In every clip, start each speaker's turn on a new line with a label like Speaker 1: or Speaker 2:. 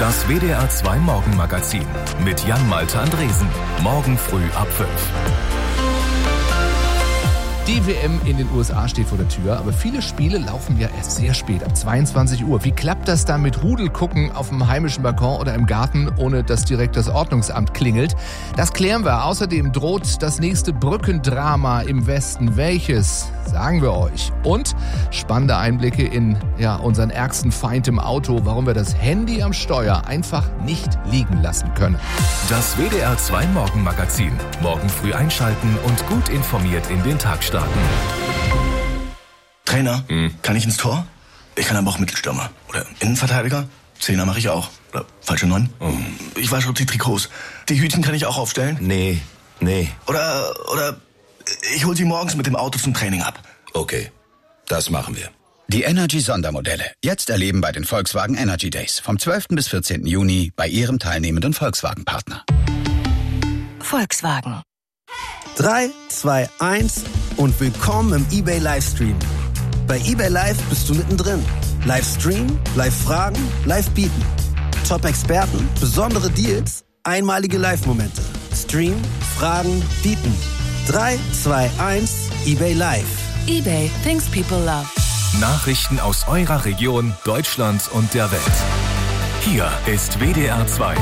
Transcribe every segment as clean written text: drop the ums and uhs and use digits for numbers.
Speaker 1: Das WDR 2 Morgenmagazin mit Jan-Malte Andresen. Morgen früh ab 5.
Speaker 2: Die WM in den USA steht vor der Tür, aber viele Spiele laufen ja erst sehr spät, ab 22 Uhr. Wie klappt das dann mit Rudelgucken auf dem heimischen Balkon oder im Garten, ohne dass direkt das Ordnungsamt klingelt? Das klären wir. Außerdem droht das nächste Brückendrama im Westen. Welches? Sagen wir euch. Und spannende Einblicke in unseren ärgsten Feind im Auto, warum wir das Handy am Steuer einfach nicht liegen lassen können.
Speaker 1: Das WDR 2 Morgenmagazin. Morgen früh einschalten und gut informiert in den Tag starten.
Speaker 3: Trainer, kann ich ins Tor? Ich kann aber auch Mittelstürmer. Oder Innenverteidiger? Zehner mache ich auch. Oder falsche 9? Ich wasche auch die Trikots. Die Hütchen kann ich auch aufstellen?
Speaker 4: Nee.
Speaker 3: Oder ich hol sie morgens mit dem Auto zum Training ab.
Speaker 4: Okay, das machen wir.
Speaker 5: Die Energy-Sondermodelle. Jetzt erleben bei den Volkswagen Energy Days. Vom 12. bis 14. Juni bei Ihrem teilnehmenden Volkswagen-Partner.
Speaker 6: Volkswagen.
Speaker 7: 3, 2, 1 und willkommen im eBay Livestream. Bei eBay Live bist du mittendrin. Livestream, Live-Fragen, Live-Bieten. Top-Experten, besondere Deals, einmalige Live-Momente. Stream, Fragen, Bieten. 3, 2, 1, eBay Live.
Speaker 6: eBay, things people love.
Speaker 1: Nachrichten aus eurer Region, Deutschland und der Welt. Hier ist WDR 2.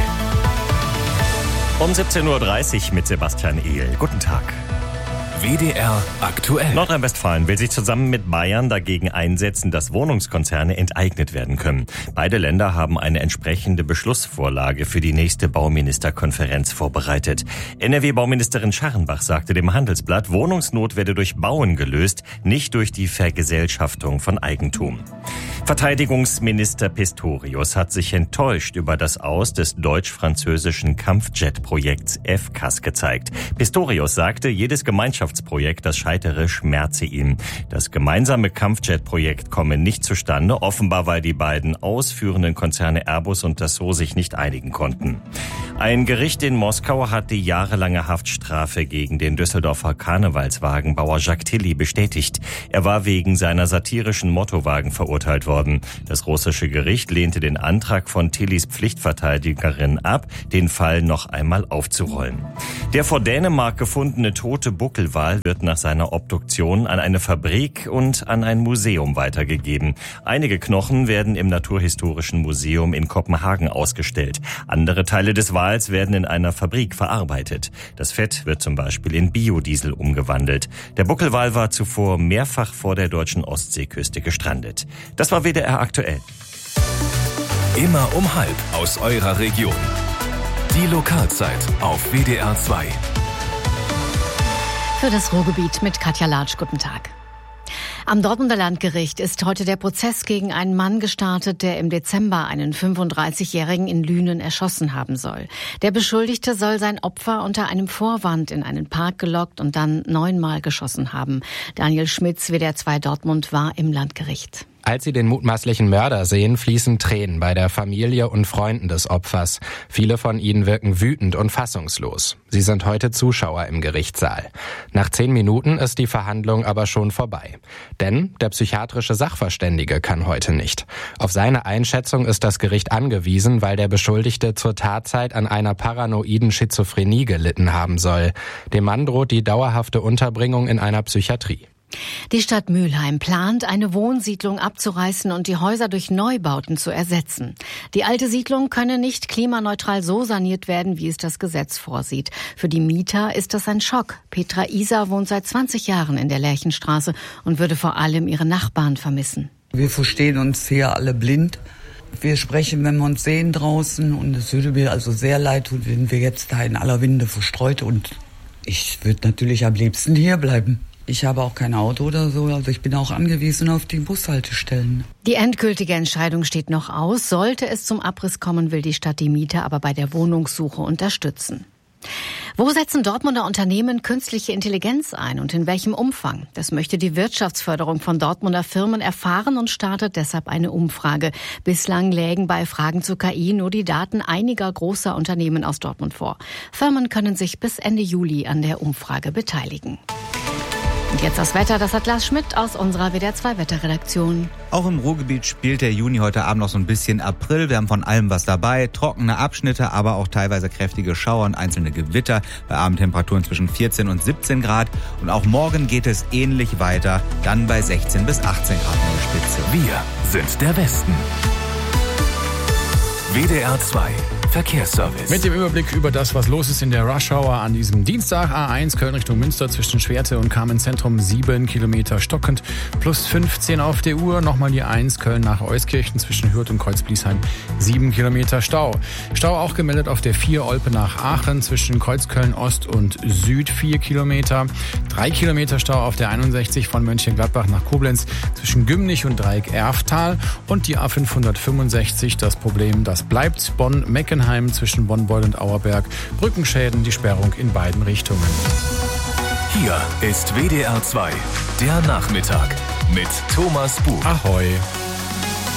Speaker 8: Um 17.30 Uhr mit Sebastian Ehl. Guten Tag.
Speaker 1: WDR aktuell.
Speaker 8: Nordrhein-Westfalen will sich zusammen mit Bayern dagegen einsetzen, dass Wohnungskonzerne enteignet werden können. Beide Länder haben eine entsprechende Beschlussvorlage für die nächste Bauministerkonferenz vorbereitet. NRW-Bauministerin Scharrenbach sagte dem Handelsblatt, Wohnungsnot werde durch Bauen gelöst, nicht durch die Vergesellschaftung von Eigentum. Verteidigungsminister Pistorius hat sich enttäuscht über das Aus des deutsch-französischen Kampfjet-Projekts FCAS gezeigt. Pistorius sagte, jedes Gemeinschaftsprojekt, das scheitere, schmerze ihm. Das gemeinsame Kampfjet-Projekt komme nicht zustande, offenbar weil die beiden ausführenden Konzerne Airbus und Dassault sich nicht einigen konnten. Ein Gericht in Moskau hat die jahrelange Haftstrafe gegen den Düsseldorfer Karnevalswagenbauer Jacques Tilly bestätigt. Er war wegen seiner satirischen Mottowagen verurteilt worden. Das russische Gericht lehnte den Antrag von Tillys Pflichtverteidigerin ab, den Fall noch einmal aufzurollen. Der vor Dänemark gefundene tote Buckelwal wird nach seiner Obduktion an eine Fabrik und an ein Museum weitergegeben. Einige Knochen werden im Naturhistorischen Museum in Kopenhagen ausgestellt. Andere Teile des Wals werden in einer Fabrik verarbeitet. Das Fett wird zum Beispiel in Biodiesel umgewandelt. Der Buckelwal war zuvor mehrfach vor der deutschen Ostseeküste gestrandet. Das war WDR aktuell.
Speaker 1: Immer um 12:30 aus eurer Region. Die Lokalzeit auf WDR 2.
Speaker 9: Für das Ruhrgebiet mit Katja Latsch. Guten Tag. Am Dortmunder Landgericht ist heute der Prozess gegen einen Mann gestartet, der im Dezember einen 35-Jährigen in Lünen erschossen haben soll. Der Beschuldigte soll sein Opfer unter einem Vorwand in einen Park gelockt und dann 9-mal geschossen haben. Daniel Schmitz, WDR 2 Dortmund, war im Landgericht.
Speaker 10: Als sie den mutmaßlichen Mörder sehen, fließen Tränen bei der Familie und Freunden des Opfers. Viele von ihnen wirken wütend und fassungslos. Sie sind heute Zuschauer im Gerichtssaal. Nach 10 Minuten ist die Verhandlung aber schon vorbei. Denn der psychiatrische Sachverständige kann heute nicht. Auf seine Einschätzung ist das Gericht angewiesen, weil der Beschuldigte zur Tatzeit an einer paranoiden Schizophrenie gelitten haben soll. Dem Mann droht die dauerhafte Unterbringung in einer Psychiatrie.
Speaker 9: Die Stadt Mülheim plant, eine Wohnsiedlung abzureißen und die Häuser durch Neubauten zu ersetzen. Die alte Siedlung könne nicht klimaneutral so saniert werden, wie es das Gesetz vorsieht. Für die Mieter ist das ein Schock. Petra Isa wohnt seit 20 Jahren in der Lerchenstraße und würde vor allem ihre Nachbarn vermissen.
Speaker 11: Wir verstehen uns hier alle blind. Wir sprechen, wenn wir uns sehen draußen, und es würde mir also sehr leid tun, wenn wir jetzt da in aller Winde verstreut, und ich würde natürlich am liebsten hier bleiben. Ich habe auch kein Auto oder so, also ich bin auch angewiesen auf die Bushaltestellen.
Speaker 9: Die endgültige Entscheidung steht noch aus. Sollte es zum Abriss kommen, will die Stadt die Mieter aber bei der Wohnungssuche unterstützen. Wo setzen Dortmunder Unternehmen künstliche Intelligenz ein und in welchem Umfang? Das möchte die Wirtschaftsförderung von Dortmunder Firmen erfahren und startet deshalb eine Umfrage. Bislang lägen bei Fragen zu KI nur die Daten einiger großer Unternehmen aus Dortmund vor. Firmen können sich bis Ende Juli an der Umfrage beteiligen. Und jetzt das Wetter, das hat Lars Schmidt aus unserer WDR 2 Wetterredaktion.
Speaker 12: Auch im Ruhrgebiet spielt der Juni heute Abend noch so ein bisschen April. Wir haben von allem was dabei. Trockene Abschnitte, aber auch teilweise kräftige Schauer und einzelne Gewitter. Bei Abendtemperaturen zwischen 14 und 17 Grad. Und auch morgen geht es ähnlich weiter. Dann bei 16 bis 18 Grad in der Spitze.
Speaker 1: Wir sind der Westen. WDR 2 Verkehrsservice.
Speaker 13: Mit dem Überblick über das, was los ist in der Rush-Hour an diesem Dienstag. A1 Köln Richtung Münster zwischen Schwerte und Kamenz-Zentrum 7 Kilometer stockend. Plus 15 auf der Uhr. Nochmal die 1 Köln nach Euskirchen zwischen Hürth und Kreuzbliesheim 7 Kilometer Stau. Stau auch gemeldet auf der 4 Olpe nach Aachen zwischen Kreuzköln Ost und Süd 4 Kilometer. 3 Kilometer Stau auf der 61 von Mönchengladbach nach Koblenz zwischen Gümnich und Dreieck Erftal. Und die A565, das Problem, das bleibt. Bonn-Meckenheim zwischen Bonn-Beul und Auerberg. Brückenschäden, die Sperrung in beiden Richtungen.
Speaker 1: Hier ist WDR 2, der Nachmittag mit Thomas Buch.
Speaker 13: Ahoi.